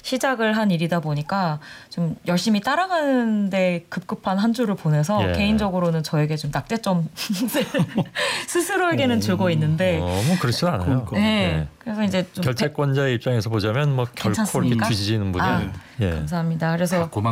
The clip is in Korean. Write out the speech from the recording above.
시작을 한 일이다 보니까 좀 열심히 따라가는데 급급한 한 주를 보내서 예. 개인적으로는 저에게 좀 낙제점 스스로에게는 주고 있는데 뭐 그렇진 않아요. 그러니까. 네. 예. 그래서 이제 좀 결재권자의 입장에서 보자면 뭐 결코 이렇게 괜찮습니까? 뒤지지는 분이 아, 예. 감사합니다. 그래서 고만